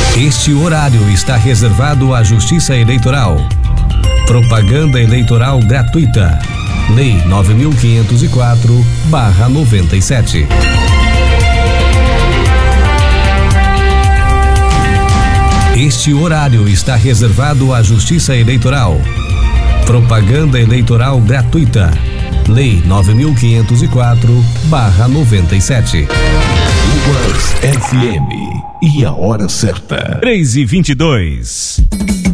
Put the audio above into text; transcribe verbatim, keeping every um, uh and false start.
Este horário está reservado à Justiça Eleitoral. Propaganda eleitoral gratuita. Lei nove mil quinhentos e quatro barra noventa e sete. Este horário está reservado à Justiça Eleitoral. Propaganda eleitoral gratuita. Lei nove mil quinhentos e quatro barra noventa e sete. Ruas F M. E a hora certa. três e vinte e dois.